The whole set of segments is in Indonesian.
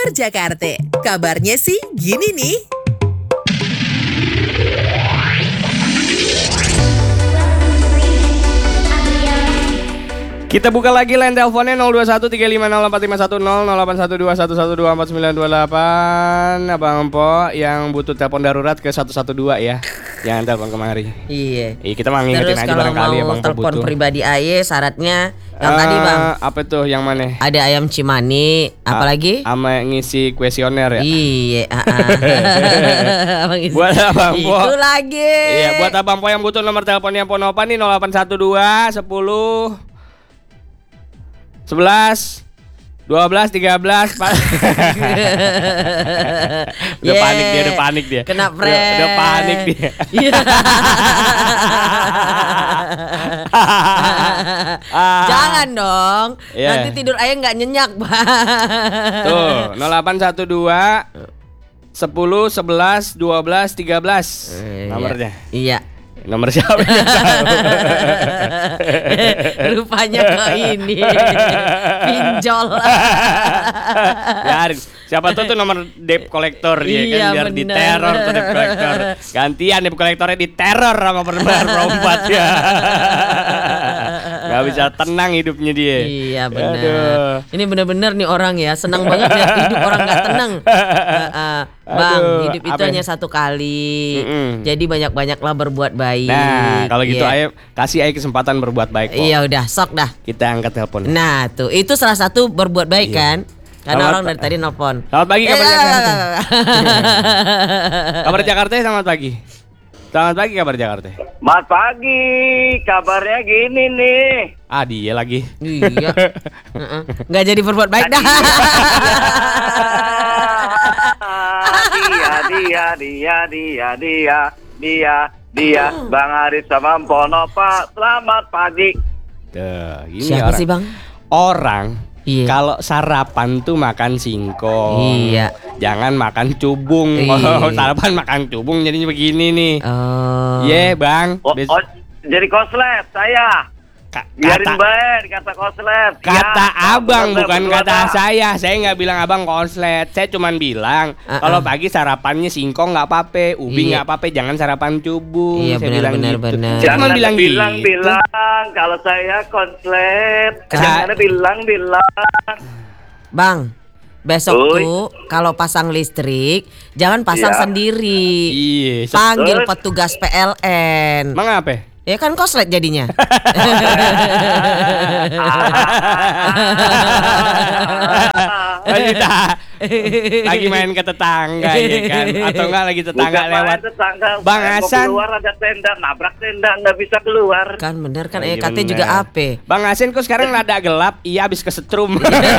Kabar Jakarta. Kabarnya sih gini nih. Kita buka lagi line teleponnya 021-350-451-08112-112-4928. Abang Empo yang butuh telepon darurat ke 112 ya. Jangan telepon kemari. Iya. Kita mah ngingetin aja barangkali Terus Abang kalau Empo mau telepon butuh. pribadi Aye syaratnya yang tadi Bang. Apa tuh yang mana? Ada ayam cimani, apalagi? Sama ngisi kuesioner ya. Iya, Abang isi. Buat Abang Empo. Itu lagi. Iya, buat Abang Empo yang butuh nomor teleponnya Ponopa nih 0812 10 11 12 13 Udah panik dia. Kena prank. Udah panik dia. Jangan dong. Iya. Nanti tidur ayah nggak nyenyak, Bang. Tuh 0812 10 11 12 13 nomornya. Iya. Nomor siapa? Rupanya ke ini pinjol. Biarin. Siapa tuh nomor debt collector dia Iya, kan biar bener. diteror tuh debt collector. Gantian debt collectornya diteror sama perempat ya. Gak bisa tenang hidupnya dia. Iya benar. Aduh. Ini benar-benar nih orang ya senang banget lihat hidup orang nggak tenang. Bang, Aduh, hidup itu apa? hanya satu kali. Mm-mm. Jadi banyak-banyaklah berbuat baik. Nah, kalau gitu Iya. ayo kasih ayo kesempatan berbuat baik kok. Iya udah, sok dah. Kita angkat telepon. Nah, tuh itu salah satu berbuat baik Iya. kan? Karena Selamat orang dari tadi nelpon. Selamat pagi kabar Jakarta. Jakarta. Kabar Jakarta selamat pagi. Selamat pagi kabar Jakarta. Selamat pagi, kabarnya gini nih. Ah dia lagi. Iya. Nggak jadi berbuat baik dah. Dia, Bang Aris sama Ponopa. Selamat pagi. Tuh, ini Siapa orang. sih, Bang? Orang Iya. kalau sarapan tuh makan singkong. Iya. Jangan makan cubung. Iya. Oh, sarapan makan cubung jadinya begini nih. Oh. Iya, Bang. Jadi koslet saya. Biarin baik kata koslet. Kata Ya, abang bener, bukan berdua, kata Pak. saya nggak bilang abang konslet. Saya cuman bilang kalau pagi sarapannya singkong nggak apa-apa, ubi Iya. nggak apa-apa, jangan sarapan cubung. Iya, Saya benar, bilang benar, gitu. benar. Saya cuma Jangan bilang bilang gitu. kalau saya konslet. Ka- Jangan bilang. Bang, besok Oi. tuh kalau pasang listrik jangan pasang Iya. sendiri. Iya. Panggil Terus? petugas PLN. Emang apa? Ya kan koslet jadinya. Lagi lagi main ke tetangga ya kan? Atau enggak lagi tetangga Bukan lewat? main tetangga. Bang Saya mau Hasan. keluar ada tenda, nabrak tenda nggak bisa keluar. Kan bener kan Iya, EKT bener. juga AP. Bang Hasan kok sekarang rada gelap? Iya habis kesetrum.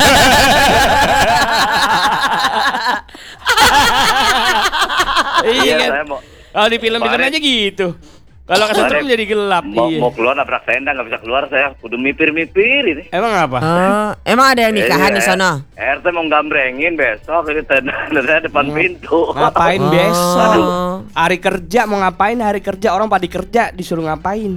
Iya kan? saya mau Kalau di film-film Kemarin- aja gitu. Kalau kesetrum jadi gelap. Iya. mau keluar nabrak tenda nggak bisa keluar saya. Kudu mipir ini. Emang apa? Oh, emang ada yang nikahan Iya. di sono? RT mau gambrengin besok ini tenda depan pintu. Ngapain Oh. besok? Hari kerja mau ngapain? Hari kerja orang pada kerja disuruh ngapain?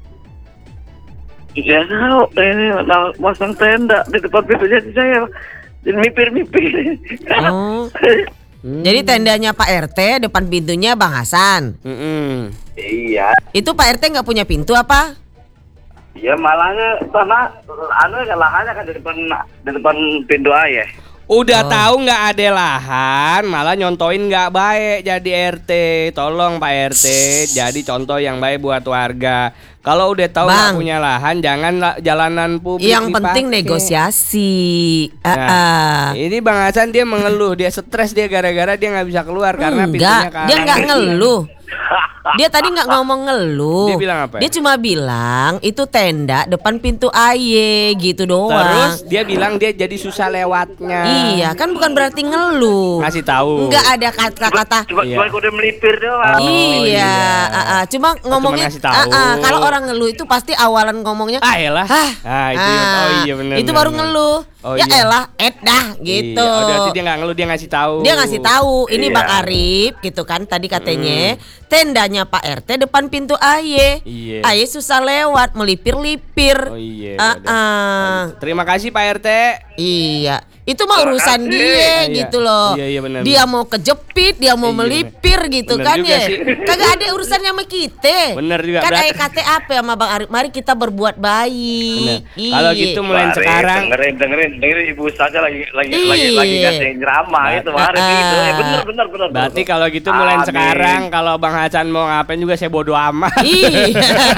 Ya tahu ini masang tenda di depan pintu jadi saya mipir. Oh. Jadi tendanya Pak RT, depan pintunya Bang Hasan. Iya. Itu Pak RT nggak punya pintu apa? Ya malahnya tanah lahannya kan di depan pintu ayah. Udah tahu nggak ada lahan, malah nyontoin nggak baik jadi RT. Tolong Pak RT, jadi contoh yang baik buat warga. Kalau udah tahu nggak Bang. punya lahan, jangan jalanan publik. Yang penting dipakai. negosiasi. Nah, ini Bang Hasan dia mengeluh, dia stres dia gara-gara dia nggak bisa keluar karena pintunya Enggak, dia nggak ngeluh. Dia tadi nggak ngomong ngeluh. Dia bilang apa? Dia cuma bilang itu tenda depan pintu aye gitu doang. Terus dia bilang dia jadi susah lewatnya. Iya, kan bukan berarti ngeluh. Ngasih tahu. Enggak ada kata-kata. Cuma Iya. udah melipir doang. Iya, cuma ngomongnya ngasih tahu. kalau orang ngeluh itu pasti awalan ngomongnya Ah elah. Itu oh iya benar. itu baru ngeluh. Oh, ya iya. elah, dah gitu. Iya, oh, berarti dia nggak ngeluh, dia ngasih tahu. Dia ngasih tahu, ini Iya. Bang Arif gitu kan tadi katanya tendanya Pak RT depan pintu aye. Iya. Aye susah lewat, melipir-lipir. Oh iya. Ah, ah. Terima kasih Pak RT. Iya. Itu mah urusan dia Iya. gitu loh. Iya, benar, Dia benar. mau kejepit, dia mau Iya, melipir gitu benar kan juga ya. sih. Kagak ada urusannya sama kita. Benar juga, Kan berarti- kata apa sama Bang Arif? Mari kita berbuat baik. Benar. Kalau Iya. gitu mulai Mari, sekarang dengerin ibu saja lagi Iya. ngasih ceramah itu Mari gitu. Bener. berarti kalau gitu mulai Amin. sekarang kalau Bang Hasan mau ngapain juga saya bodo amat. Iya.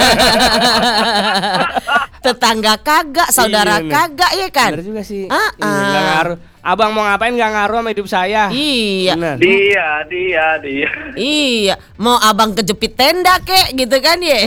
Tetangga kagak, saudara Iya, bener. kagak ya kan? Bener juga sih. Ah, Iya, nggak ah. ngaruh. Abang mau ngapain nggak ngaruh sama hidup saya. Iya. Bener. Dia. Iya, mau abang kejepit tenda kek gitu kan ya?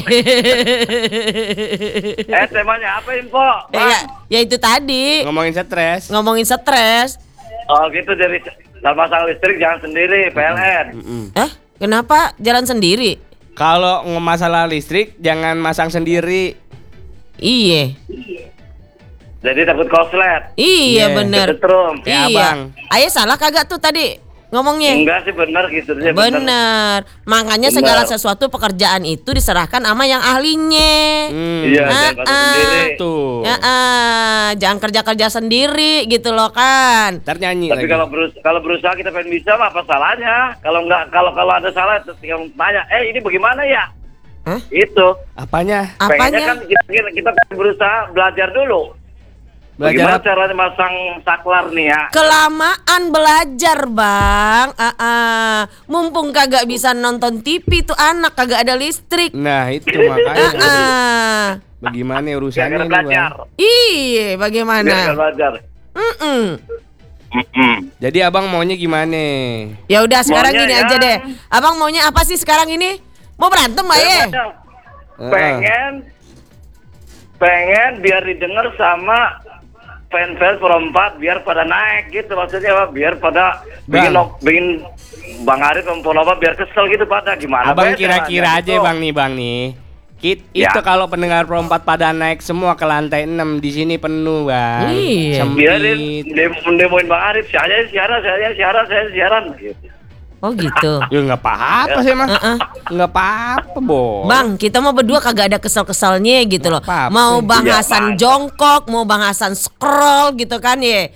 Temanya apa info? Ya itu tadi Ngomongin stres. ngomongin stres. Oh gitu, dari kalau pasang listrik jangan sendiri PLN. Kenapa jalan sendiri? Kalau masalah listrik jangan masang sendiri. Iya, Jadi takut koslet. iya Iya, bener. Ketrum. Kayak Iya. abang. Ayah salah kagak tuh tadi ngomongnya? Enggak sih, benar gitu dia. Bener. Makanya Bener. segala sesuatu pekerjaan itu diserahkan sama yang ahlinya. Iya, Ah, jangan pasang sendiri. Tuh. Ya, jangan kerja-kerja sendiri gitu loh kan. Ntar nyanyi Tapi lagi. kalau berusaha kita pengen bisa mah apa salahnya? Kalau enggak kalau ada salah tinggal tanya, ini bagaimana ya? Hah? Itu. Apanya? Pengennya kan Apanya? kita berusaha belajar dulu. Belajar Bagaimana apa? caranya masang saklar nih ya? Kelamaan belajar bang. Mumpung kagak bisa nonton TV tuh anak kagak ada listrik. Nah itu makanya. Bagaimana urusannya Gara-gara nih belajar. bang? Iya, Gara-gara bagaimana? belajar. Mm-mm. Jadi abang maunya gimana? Ya udah sekarang Maunya gini ya. aja deh. Abang maunya apa sih sekarang ini? Mau berantem Mbak ye? Pengen biar didengar sama fans perempat biar pada naik gitu, maksudnya apa? Biar pada bikin Bang Arif Empolova biar kesel gitu pada gimana? Abang Bang? kira-kira aja Gitu. bang nih. Ya. Itu kalau pendengar perempat pada naik semua ke lantai 6 di sini penuh bang. Iya. Biarin Sempit. demoin Bang Arif, saya siaran gitu. Oh gitu. Ya nggak apa-apa sih mah. Nggak apa-apa boh. Bang, kita mau berdua kagak ada kesel-keselnya gitu loh. Nggak apa-apa. Mau Bang Iya, Hasan Bang. jongkok, mau Bang Hasan scroll gitu kan ya.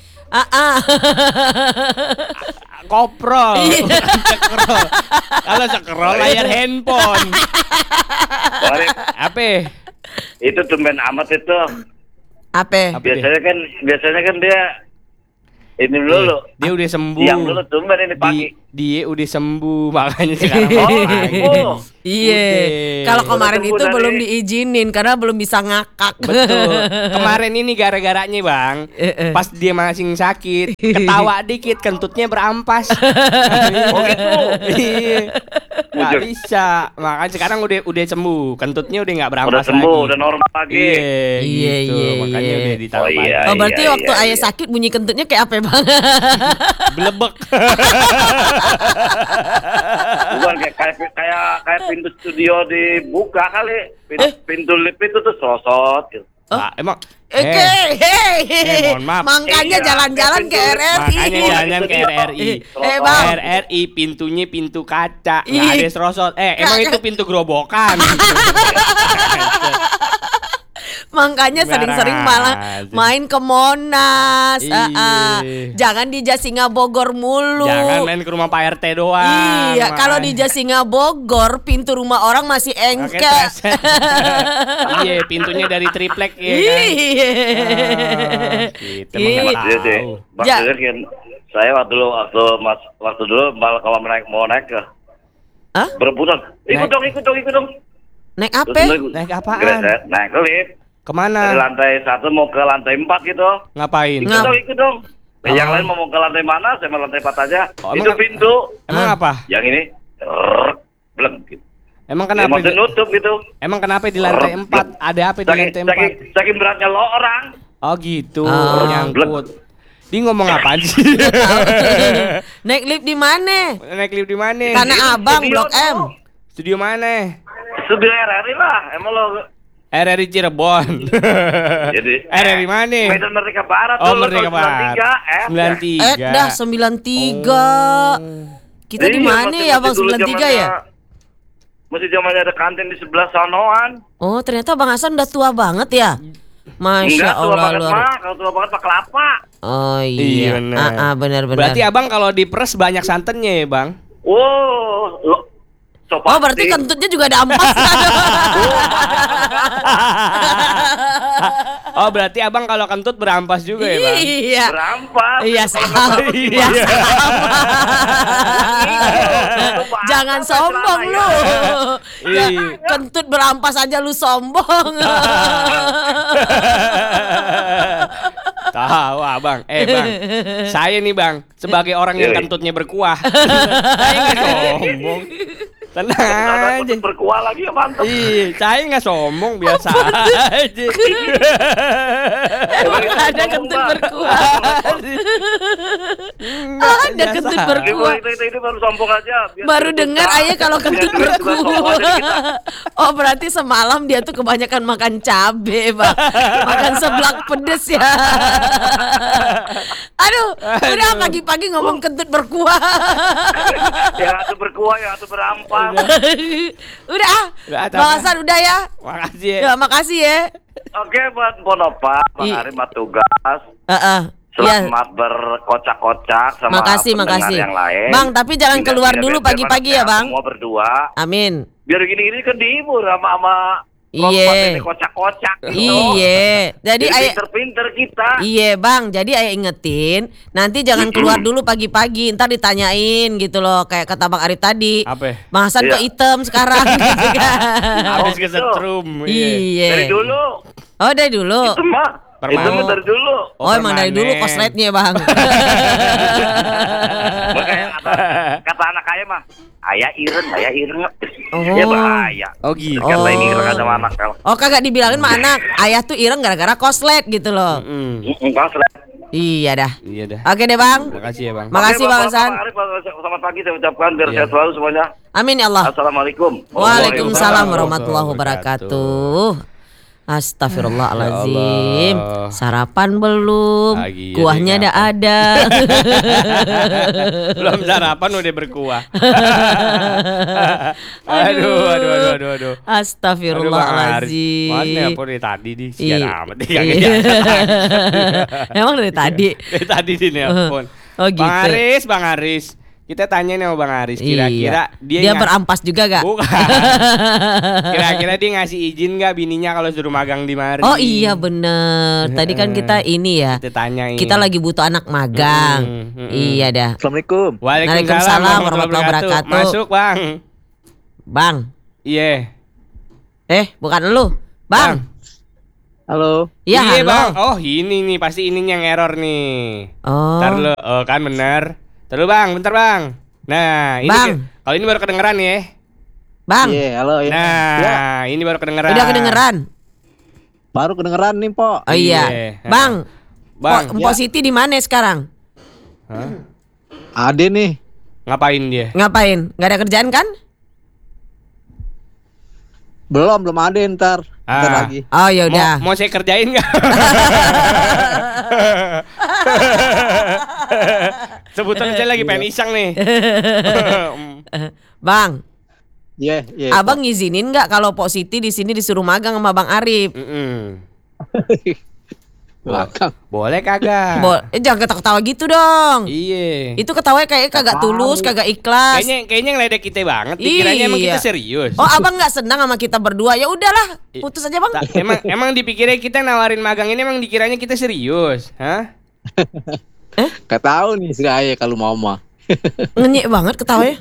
Koprol. Iya. Scroll. Kalau scroll layar handphone. Bang Arif, Apa? itu tumben amat itu. Apa? Biasanya kan dia ini dulu. Dia udah sembuh. Siang dulu tumben ini pagi. Dia udah sembuh makanya sekarang. Oh, Iya. Udah. Kalau kemarin Udah itu tunggu belum dari- diizinin karena belum bisa ngakak. Betul. Kemarin ini gara-garanya bang, pas dia masih sakit, ketawa dikit, kentutnya berampas. Oh gitu. Iya. Nggak Ujung. bisa. Makanya sekarang udah sembuh, kentutnya udah nggak berampas Udah sembuh, lagi. udah normal lagi. Iya, Iya, gitu. iya, Makanya iya. udah ditaruh Oh, iya. Oh berarti Iya, waktu iya, ayah iya. sakit bunyi kentutnya kayak apa bang? Belebek. Bukan kayak pintu studio dibuka kali. Pintu lift itu tuh sosot gitu. Nah, emang Hei, mohon maaf. makanya Iya, jalan-jalan ke kayak RRI. Makanya jalan ke RRI. Bang. RRI pintunya pintu kaca, nggak Ih. ada serosot. Emang itu pintu gerobokan. Makanya sering-sering malah main ke Monas. Iya. Jangan di Jasinga Bogor mulu. Jangan main ke rumah Pak RT doang. Iya, kalau di Jasinga Bogor pintu rumah orang masih Pakai engke. treset. Iya, pintunya dari triplek ya kan. Iya. Gitu Iya. mah nggak Iya sih. tahu. Maksudnya kan saya waktu dulu kalau mau naik ke Hah? berebutan. Ikut dong. Naik Terus apa? Naik apaan? Greset, naik ke lift. Dari Kemana? lantai 1 mau ke lantai 4 gitu. Ngapain? Ikut dong. Yang lain mau ke lantai mana? Saya mau lantai 4 aja. Oh, Itu emang- pintu. Emang apa? Yang ini bleng gitu. Emang Ya, kenapa? maksudnya nutup gitu. Emang kenapa di lantai 4? Ada apa di lantai 4? Saking beratnya lo orang. Oh gitu, Oh. nyangkut. Dia ngomong apaan sih? Naik lift di mana? Naik lift di mana? Tanah Abang, Studio Blok M. tuh. Studio mana? Studio RRI lah. Emang lo RRI Cirebon. jadi RRI mana? Medan Merdeka Barat Oh, dulu, Merdeka tahun Barat. 93, 93. Dah 93. Kita di Iya, mana masih- ya masih Bang dulu 93 ya? Masih zamannya ada kantin di sebelah sonoan. Oh, ternyata Bang Hasan udah tua banget ya. Masya Enggak, tua Allah banget luar. mah. Kalau tua banget mah kelapa. Oh Iya, iya. benar. Benar-benar. Berarti abang kalau diperes banyak santannya ya bang? Oh, so Oh berarti pasti. kentutnya juga ada ampas. Oh berarti abang kalau kentut berampas juga ya bang? Iya. Berampas. Iya sama. Iya sama. Jangan sombong lu. Ya, Iya. kentut berampas aja lu sombong. Tahu abang. Bang, saya nih bang sebagai orang yang Iya. kentutnya berkuah. Saya nggak sombong. Tenang aja. Berkuah lagi ya mantap. Iya, saya nggak sombong biasa aja. Ada kentut berkuah. Ada kentut berkuah. Ini baru sombong aja. Biar Baru kita- dengar ayah kalau kentut biar kita sombong aja kita. berkuah. Oh berarti semalam dia tuh kebanyakan makan cabe bang. Makan seblak pedes ya. Aduh, udah pagi-pagi ngomong kentut berkuah. Yang satu berkuah, yang satu berampas. Udah, Udah, Bang Hasan udah ya. Makasih ya. Ya makasih ya. Oke, buat Bonopa, Bang I- Ari tugas. Ya. Selamat berkocak-kocak sama Makasih, pendengar makasih. yang lain. Bang, tapi jangan Tidak- keluar tidak dulu biar pagi-pagi sehat ya, Bang. Semua berdua. Amin. Biar gini-gini kan dihibur sama Iya. Rompot ini kocak-kocak. gitu. Iya. Jadi Jadi ayah pinter-pinter kita. Iya bang, jadi ayah ingetin nanti jangan keluar dulu pagi-pagi, ntar ditanyain gitu loh kayak kata Bang Arif tadi. Apa? Bang Hasan Iya. kok hitam sekarang gitu kan. Habis gitu. kesetrum. Iya. Dari dulu. Oh dari dulu. Itu mah. Permanen. Itu mah dari dulu. Oh, emang dari dulu permanen. kosletnya bang. Makanya kata anak ayah mah, ayah ireng. Oh. Ya bahaya. Oh gitu. Kata ini ireng ada anak kalau. Oh kagak dibilangin sama anak, ayah tuh ireng gara-gara koslet gitu loh. Enggak selesai. Iya dah. Iya dah. Oke deh bang. Makasih ya bang. Makasih Bang Hasan. Arif, selamat pagi saya ucapkan biar Iya. sehat selalu semuanya. Amin ya Allah. Assalamualaikum. Waalaikumsalam warahmatullahi warahmatullahi wabarakatuh. Astagfirullahaladzim. Ya Allah. Sarapan belum? Lagi ya, Kuahnya deh, udah ada. Belum sarapan udah berkuah. Aduh. Astagfirullahaladzim. Mana apa dari tadi di Iya. sian amat nih Iya. Emang dari tadi. Dari tadi di nelpon. Oh, gitu. Bang Aris. Kita tanya nih sama Bang Aris, kira-kira Dia berampas juga gak? Bukan. Kira-kira dia ngasih izin gak bininya kalau suruh magang di mari? Oh iya bener. Tadi kan kita ini ya. Kita tanyain. Kita lagi butuh anak magang. Iya dah. Assalamualaikum. Waalaikumsalam warahmatullahi wabarakatuh. Masuk Bang. Bang. Iya. Bukan lu. Bang. Halo. Iya halo. Bang. Oh ini nih pasti ini yang error nih. Oh. Ntar lu, oh kan bener. Terus Bang, bentar Bang. Nah ini Bang. kalau ini baru kedengeran ya. Bang. Iya, halo ya. Nah Ya, ini baru kedengeran. Udah kedengeran? baru kedengeran nih, Po. Oh iya. Iya. Bang. Bang. Mpok Siti di mana sekarang? Hah? Ade nih. Ngapain dia? Ngapain? Gak ada kerjaan kan? Belum ada ntar. Ntar Ah. lagi. Oh ya udah. Mau saya kerjain nggak? Sebutan saya lagi pengen iseng nih. Bang, Iya, iya. Abang ngizinin nggak kalau Pok Siti di sini disuruh magang sama Bang Arif? Belakang. Boleh kagak? Jangan ketawa-ketawa gitu dong. Iya. Itu ketawanya kayak kagak tulus, kagak ikhlas. Kayaknya ngeledek kita banget. Dikiranya emang Iya. kita serius. Oh, Abang nggak senang sama kita berdua? Ya udahlah, putus aja Bang. Emang dipikirnya kita nawarin magang ini emang dikiranya kita serius, hah? Gak tahu nih si Ayah kalau mau mah. Ngenyek banget ketawanya.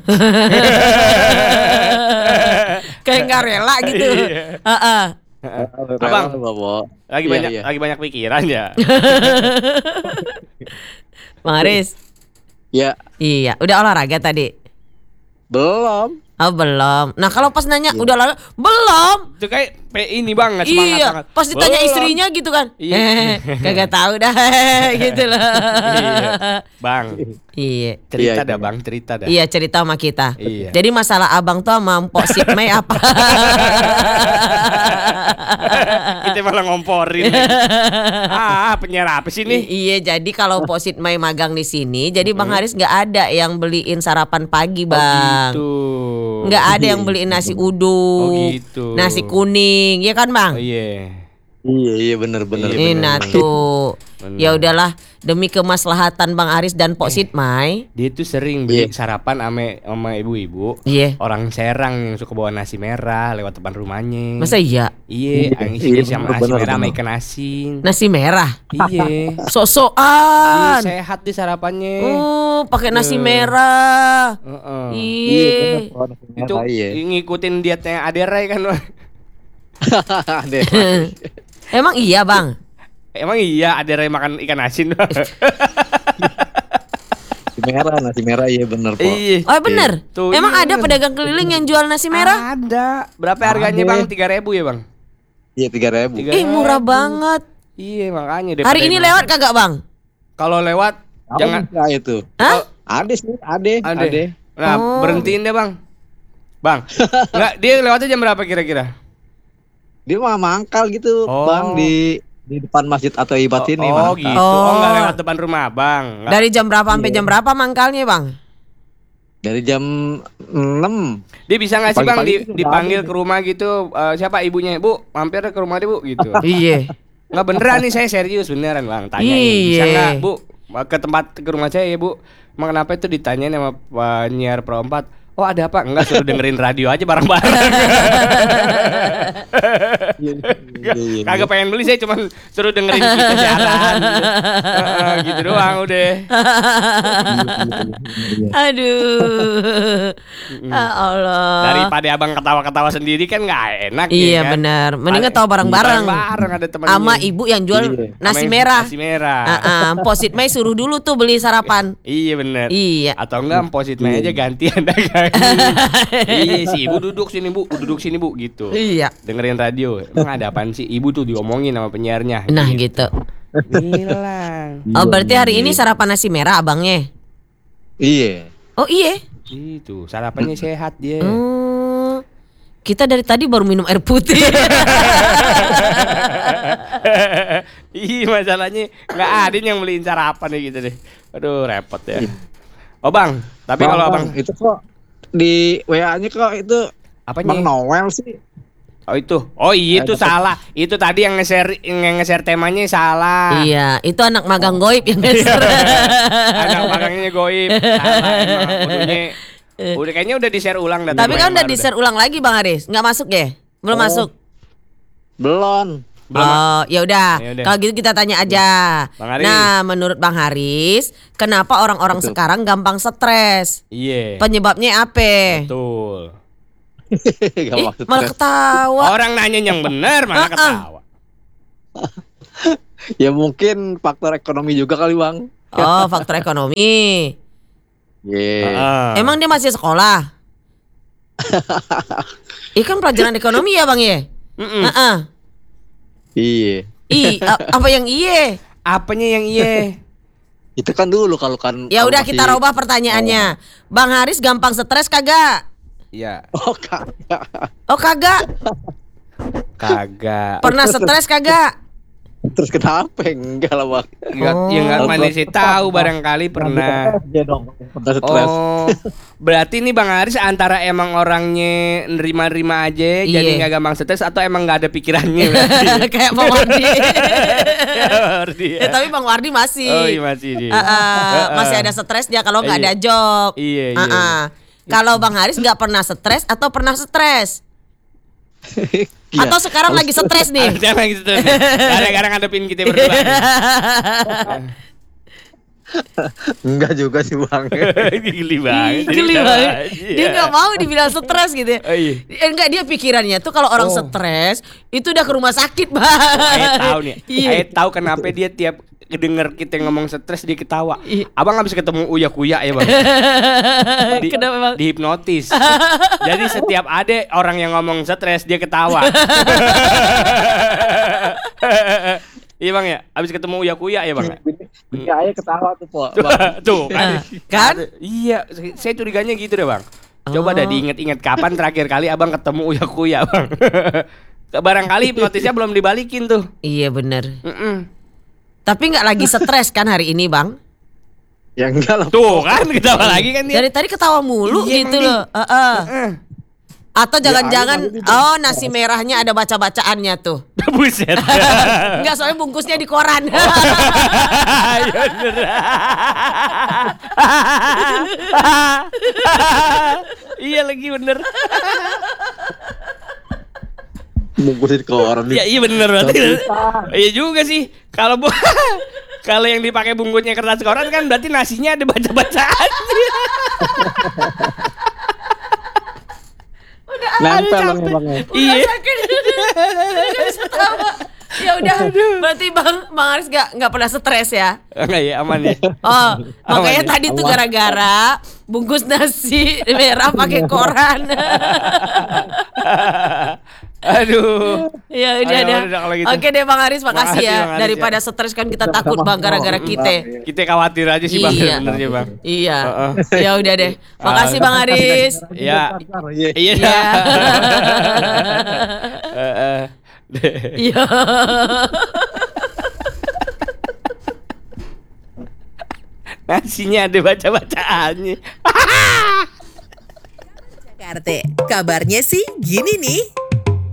Kayak nggak rela gitu. Iya. Heeh. Abang. Bobo. Lagi Iya, lagi banyak pikiran ya. Bang Aris. Ya, Iya, udah olahraga tadi. belum. Oh belum. Nah kalau pas nanya udah olahraga belum. Itu kayak ini Bang, nggak semangat Iya, banget. pas ditanya Belum. istrinya gitu kan. Iya. Kagak tahu dah gitu loh. Iya. Bang, Iya. cerita Iya, dah iya. Bang, cerita dah. Iya cerita sama kita. Iya. Jadi masalah abang tuh sama Mpok Sipmei apa? Kita malah ngomporin. Penyiar apa sih nih? Iya, jadi kalau Mpok Sipmei magang di sini, jadi Bang Haris nggak ada yang beliin sarapan pagi bang. Gitu. Nggak ada yang beliin nasi uduk, Oh, gitu. nasi kuning, ya kan bang? Oh iya. Iya bener. Nah tuh. Bener. Ya udahlah, demi kemaslahatan Bang Aris dan Pok Sidmai. Dia tuh sering beli sarapan sama ibu-ibu. Iya. Orang Serang yang suka bawa nasi merah lewat depan rumahnya. Masa iya? Iya, yang isinya sama nasi bener, merah sama bener. ikan asin. Nasi merah. Iya. Iya, Sok-sokan. sehat di sarapannya. Oh, pakai nasi merah. Heeh. Iya. Itu ngikutin dietnya Aderai kan. Emang iya, Bang? Emang iya Aderai makan ikan asin. Nasi merah iya bener Pok. Iya. Oh bener? Tuh, Emang iya. ada pedagang keliling yang jual nasi merah? Ada. Berapa harganya Ada. Bang? 3.000 ya Bang? Iya 3.000. Tiga- Ih murah banget. Iya makanya Hari daripada ini yang- lewat kagak, Bang? Kalau lewat jangan itu. Hah? Ade sih, ade. Nah, Oh. berhentiin deh, Bang. Bang. Enggak, dia lewatnya jam berapa kira-kira? Dia mah mangkal gitu, Oh. Bang di depan masjid atau ibat ini Oh, mangkal. gitu. Oh. Oh, enggak lewat depan rumah, Bang. Nggak- Dari jam berapa sampai jam berapa mangkalnya, Bang? Dari jam 6. Dia bisa nggak sih, Bang, Pagi-pagi itu udah dipanggil ada. ke rumah gitu, siapa ibunya? Bu, mampir ke rumah dia, Bu, gitu. Iya. Nggak beneran nih, saya serius beneran, Bang. Tanyain, Iya. bisa nggak, Bu, ke rumah saya ya, Bu? Emang kenapa itu ditanyain sama penyiar Pro 4? Oh, ada apa? Enggak, suruh dengerin radio aja bareng-bareng. Kagak pengen beli, saya cuma suruh dengerin kita siaran gitu. Gitu doang udah. Aduh. Ya Allah. Daripada abang ketawa-ketawa sendiri kan nggak enak Iya ya kan? benar. Mendingan tahu bareng-bareng. Bareng ada temannya. Sama ibu yang jual Iya. nasi Sama yang merah. Nasi merah. Posit Mei suruh dulu tuh beli sarapan. Iya bener. Iya. Atau enggak posit aja gantian dagang. Iya si ibu duduk sini bu, duduk sini bu gitu. Iya. Dengerin radio. Emang ada apaan sih? Ibu tuh diomongin sama penyiarnya. Nah gitu. Gila. Oh berarti hari ini sarapan nasi merah abangnya. Iya. Oh iya. Itu sarapannya sehat dia. Kita dari tadi baru minum air putih. Iya masalahnya nggak ada yang beliin sarapan nih gitu deh. Aduh repot ya. Oh bang, tapi kalau abang itu kok di WA-nya kok itu apanya? Bang Noel sih. Oh itu, oh iya itu salah. Itu tadi yang nge-share temanya salah. Iya, itu anak magang goib yang ngeser. Anak magangnya goib. Salah emang. Udah kayaknya udah di-share ulang dah. Tapi kan yang udah baru di-share ulang lagi Bang Aris. Nggak masuk ya? Belum masuk. Belum. Oh, ya udah. Ya udah. Kalau gitu kita tanya aja. Bang Haris. Nah, menurut Bang Haris, kenapa orang-orang sekarang gampang stres? Iya. Penyebabnya apa? Betul. Gak Ih, maksud malah stres. ketawa. Orang nanya yang benar malah ketawa. Ya mungkin faktor ekonomi juga kali Bang. Oh, faktor ekonomi. Iya. Heeh. Emang dia masih sekolah? Ikan pelajaran ekonomi ya Bang ya? Mm-mm. Heeh. Iya. Apa yang iye? Apanya yang iya? Itu kan dulu kalau kan. Ya kalau udah masih- kita robah pertanyaannya. Bang Haris gampang stres kagak? Iya. Oh kagak. Oh kagak. Kagak. Pernah stres kagak? Terus kenapa? Enggak lah Bang. Enggak, ya enggak Oh. mana sih tahu barangkali pernah. Dia dong. Pernah stres. Oh, berarti nih Bang Haris antara emang orangnya nerima-nerima aja jadi Iya. nggak gampang stres atau emang nggak ada pikirannya berarti? Kayak Bang Wardi. Berarti ya. Tapi Bang Wardi masih. Oh iya masih dia. Masih ada stres dia kalau nggak Iya. ada job. Iya, iya. Kalau Bang Haris nggak pernah stres atau pernah stres? Iya. Atau sekarang lagi stres nih? Jangan gitu. Gara-gara ngadepin kita berdua. Enggak juga sih Bang. Gili banget. Geli banget. Dia nggak mau dibilang stres gitu ya. Oh, iya. Enggak, dia pikirannya tuh kalau orang stres itu udah ke rumah sakit Bang. Ayah tahu nih. Iya. Ayah tahu kenapa dia tiap denger kita ngomong stres dia ketawa. Iya. Abang habis ketemu uya-kuya ya Bang. Kenapa Bang? Dihipnotis. Jadi setiap ada orang yang ngomong stres dia ketawa. Iya Bang ya. Habis ketemu uya-kuya ya Bang. Bini ayah ketawa tuh Po. Tuh kan. Kan? Iya, saya curiganya gitu deh Bang. Coba dah diinget-inget kapan terakhir kali Abang ketemu uya-kuya Bang. Barangkali hipnotisnya belum dibalikin tuh. Iya bener. Mm-mm. Tapi nggak lagi stres kan hari ini Bang? Ya enggak lah. Tuh kan ketawa lagi kan dia. Dari tadi ketawa mulu Iya, gitu emang loh. Atau jangan-jangan aku maksudnya oh nasi merahnya ada baca-bacaannya tuh. Buset. Enggak, soalnya bungkusnya di koran. Iya bener. Iya lagi bener. bungkusin ke orang Iya iya bener berarti. Iya juga sih. Kalau kalau yang dipakai bungkusnya kertas koran kan berarti nasinya ada baca-bacaan. nempel dong emangnya. Iya. Ya udah, berarti Bang Aris nggak pernah stres ya? Enggak ya, aman ya. Oh, makanya ya? tadi tuh gara-gara bungkus nasi merah pakai koran. Aduh. Ya udah Ayo, dah. udah kalau gitu. Oke deh Bang Aris, makasih Makasih, ya. Bang Aris, Daripada stres kan kita takut Bang gara-gara kita. Kita khawatir aja sih Bang, Iya. benernya Bang. Iya. Heeh. Ya udah deh. Makasih Bang Aris. Iya. Iya. Iya. Iya. Heeh. Iya. Nasinya ada baca-bacaannya. Jakarta. Kabarnya sih gini nih.